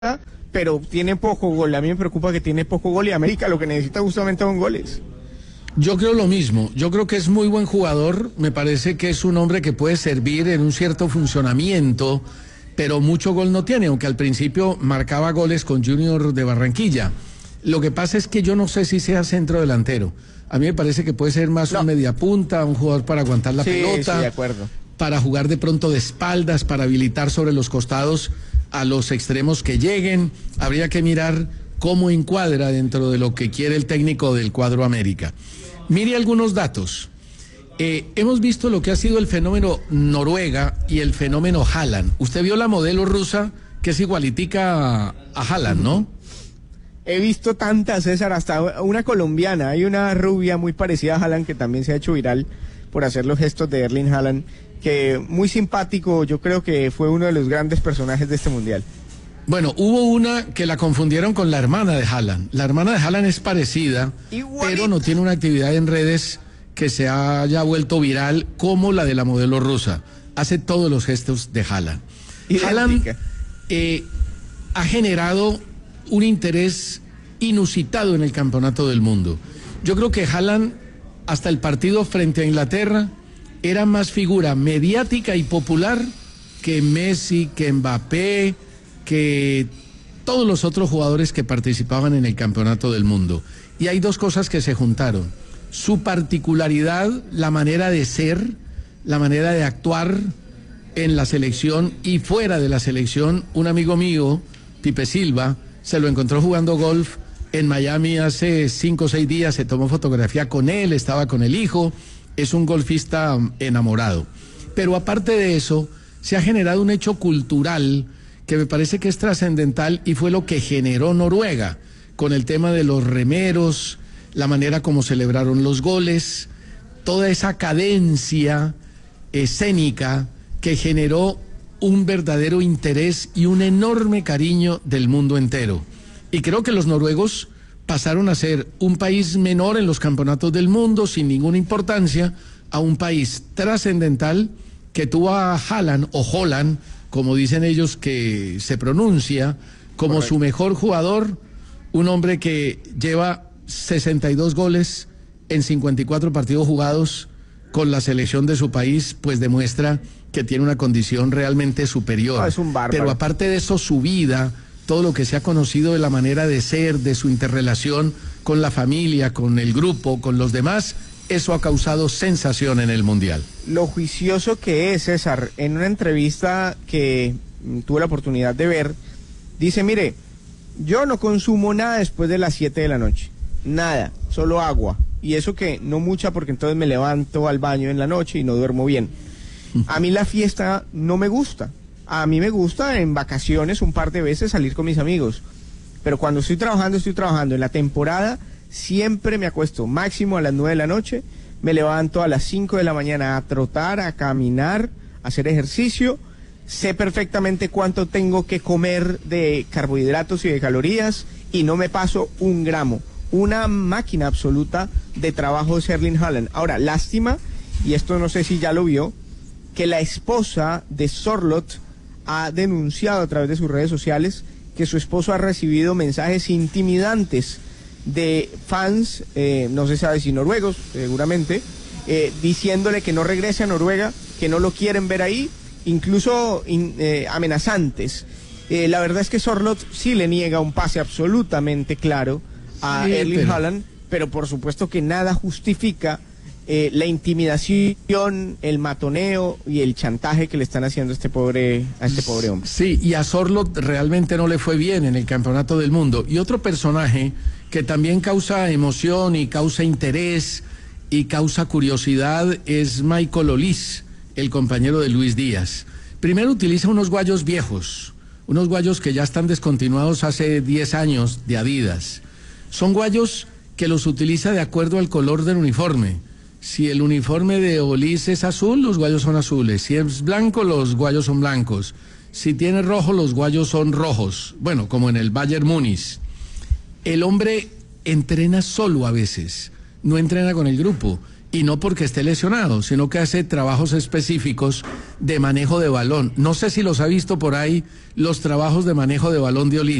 pero tiene poco gol. A mí me preocupa que tiene poco gol y América lo que necesita justamente son goles. Yo creo lo mismo, yo creo que es muy buen jugador, me parece que es un hombre que puede servir en un cierto funcionamiento, pero mucho gol no tiene, aunque al principio marcaba goles con Junior de Barranquilla. Lo que pasa es que yo no sé si sea centro delantero, a mí me parece que puede ser más un mediapunta, un jugador para aguantar la pelota, sí, de acuerdo. Para jugar de pronto de espaldas, para habilitar sobre los costados a los extremos que lleguen, habría que mirar cómo encuadra dentro de lo que quiere el técnico del cuadro América. Mire algunos datos. Hemos visto lo que ha sido el fenómeno Noruega y el fenómeno Haaland. Usted vio la modelo rusa que es igualitica a Haaland, ¿no? He visto tantas, César, hasta una colombiana. Hay una rubia muy parecida a Haaland que también se ha hecho viral por hacer los gestos de Erling Haaland, que muy simpático, yo creo que fue uno de los grandes personajes de este mundial. Bueno, hubo una que la confundieron con la hermana de Haaland. La hermana de Haaland es parecida, pero no tiene una actividad en redes que se haya vuelto viral como la de la modelo rusa. Hace todos los gestos de Haaland. Haaland ha generado un interés inusitado en el campeonato del mundo. Yo creo que Haaland, hasta el partido frente a Inglaterra, era más figura mediática y popular que Messi, que Mbappé, que todos los otros jugadores que participaban en el campeonato del mundo. Y hay dos cosas que se juntaron: su particularidad, la manera de ser, la manera de actuar en la selección y fuera de la selección. Un amigo mío, Pipe Silva, se lo encontró jugando golf en Miami hace 5 o 6 días, se tomó fotografía con él, estaba con el hijo, es un golfista enamorado. Pero aparte de eso, se ha generado un hecho cultural que me parece que es trascendental y fue lo que generó Noruega, con el tema de los remeros, la manera como celebraron los goles, toda esa cadencia escénica que generó un verdadero interés y un enorme cariño del mundo entero. Y creo que los noruegos pasaron a ser un país menor en los campeonatos del mundo, sin ninguna importancia, a un país trascendental que tuvo a Haaland, o Holland, como dicen ellos que se pronuncia, como correcto, su mejor jugador, un hombre que lleva 62 goles en 54 partidos jugados con la selección de su país, pues demuestra que tiene una condición realmente superior. Es un bárbaro. Pero aparte de eso, su vida, todo lo que se ha conocido de la manera de ser, de su interrelación con la familia, con el grupo, con los demás, eso ha causado sensación en el Mundial. Lo juicioso que es, César, en una entrevista que tuve la oportunidad de ver, dice, mire, yo no consumo nada después de las 7 de la noche, nada, solo agua, y eso que no mucha porque entonces me levanto al baño en la noche y no duermo bien. A mí la fiesta no me gusta, a mí me gusta en vacaciones un par de veces salir con mis amigos, pero cuando estoy trabajando, en la temporada siempre me acuesto máximo a las 9 de la noche, me levanto a las 5 de la mañana a trotar, a caminar, a hacer ejercicio, sé perfectamente cuánto tengo que comer de carbohidratos y de calorías y no me paso un gramo. Una máquina absoluta de trabajo de Erling Haaland. Ahora, lástima, y esto no sé si ya lo vio, que la esposa de Sorloth ha denunciado a través de sus redes sociales que su esposo ha recibido mensajes intimidantes de fans, no se sabe si noruegos, seguramente, diciéndole que no regrese a Noruega, que no lo quieren ver ahí, incluso amenazantes. La verdad es que Sorloth sí le niega un pase absolutamente claro a Erling Haaland, pero por supuesto que nada justifica la intimidación, el matoneo y el chantaje que le están haciendo a este pobre hombre. Sí, y a Sorloth realmente no le fue bien en el campeonato del mundo. Y otro personaje que también causa emoción y causa interés y causa curiosidad es Michael Olise, el compañero de Luis Díaz. Primero utiliza unos guayos viejos, unos guayos que ya están descontinuados hace 10 años de Adidas. Son guayos que los utiliza de acuerdo al color del uniforme. Si el uniforme de Olise es azul, los guayos son azules. Si es blanco, los guayos son blancos. Si tiene rojo, los guayos son rojos. Bueno, como en el Bayern Múnich. El hombre entrena solo a veces, no entrena con el grupo. y no porque esté lesionado, sino que hace trabajos específicos de manejo de balón. No sé si los ha visto por ahí, los trabajos de manejo de balón de Olise.